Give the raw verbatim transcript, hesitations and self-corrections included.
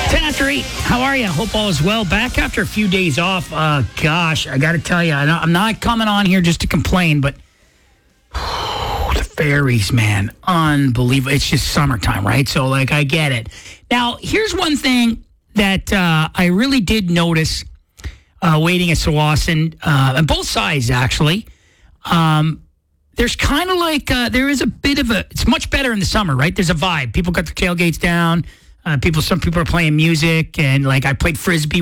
ten after eight. How are you? Hope all is well. Back after a few days off. Uh, gosh, I got to tell you, I'm not coming on here just to complain, but the ferries, man, unbelievable. It's just summertime, right? So, like, I get it. Now, here's one thing that uh, I really did notice uh, waiting at Tsawwassen, uh, on both sides, actually. Um, there's kind of like, uh, there is a bit of a, it's much better in the summer, right? There's a vibe. People got their tailgates down. Uh, people, some people are playing music, and like I played Frisbee